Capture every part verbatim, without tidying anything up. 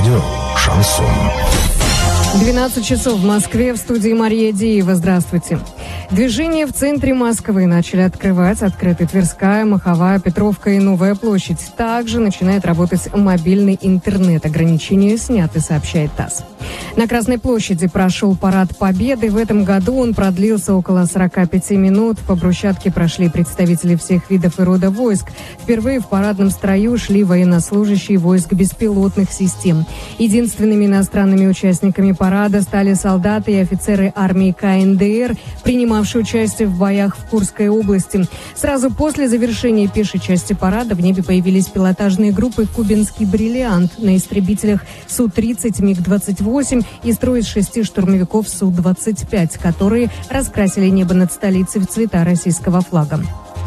Радио «Шансон». двенадцать часов в Москве, в студии Мария Деева. Здравствуйте. Движение в центре Москвы начали открывать. Открыты Тверская, Маховая, Петровка и Новая площадь. Также начинает работать мобильный интернет. Ограничения сняты, сообщает ТАСС. На Красной площади прошел парад Победы. В этом году он продлился около сорока пяти минут. По брусчатке прошли представители всех видов и рода войск. Впервые в парадном строю шли военнослужащие войск беспилотных систем. Единственными иностранными участниками парада стали солдаты и офицеры армии ка эн дэ эр, принимавшие участие в боях в Курской области. Сразу после завершения пешей части парада в небе появились пилотажные группы «Кубинский бриллиант» на истребителях Су тридцать, Миг двадцать восемь и строй из шести штурмовиков Су двадцать пять, которые раскрасили небо над столицей в цвета российского флага.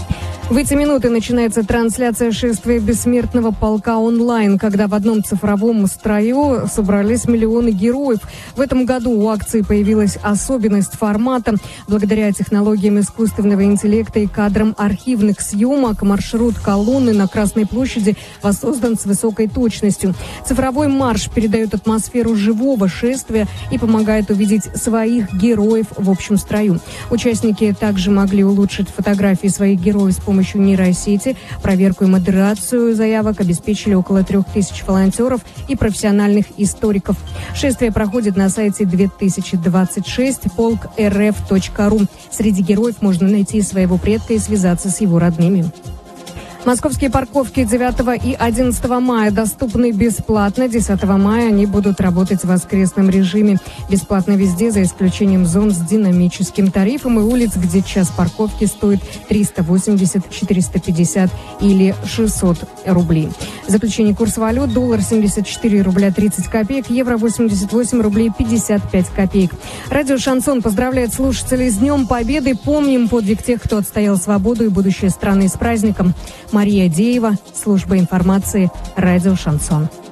В эти минуты начинается трансляция шествия бессмертного полка онлайн, когда в одном цифровом строю собрались миллионы героев. В этом году у акции появилась особенность формата. Благодаря технологиям искусственного интеллекта и кадрам архивных съемок маршрут колонны на Красной площади воссоздан с высокой точностью. Цифровой марш передает атмосферу живого шествия и помогает увидеть своих героев в общем строю. Участники также могли улучшить фотографии своих героев с помощью помощью нейросети. Проверку и модерацию заявок обеспечили около трех тысяч волонтеров и профессиональных историков. Шествие проходит на сайте две тысячи двадцать шесть полк эр эф точка ру. Среди героев можно найти своего предка и связаться с его родными. Московские парковки девятого и одиннадцатого мая доступны бесплатно. десятого мая они будут работать в воскресном режиме. Бесплатно везде, за исключением зон с динамическим тарифом и улиц, где час парковки стоит триста восемьдесят, четыреста пятьдесят или шестьсот рублей. Заключение курса валют: доллар семьдесят четыре рубля тридцать копеек, евро восемьдесят восемь рублей пятьдесят пять копеек. Радио «Шансон» поздравляет слушателей с Днем Победы. Помним подвиг тех, кто отстоял свободу и будущее страны. С праздником! Мария Деева, служба информации, радио «Шансон».